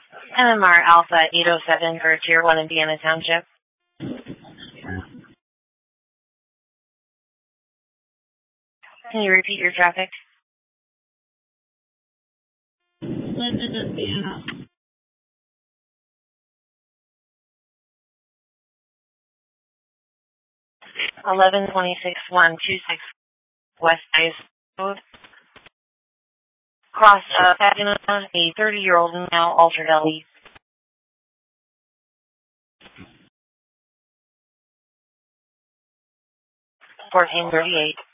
MMR Alpha 807 for Tier 1 Indiana Township. Can you repeat your traffic? Indiana. 1126-126 West Ice Road. Cross Saginaw, a 30-year-old now altered LE. 1438.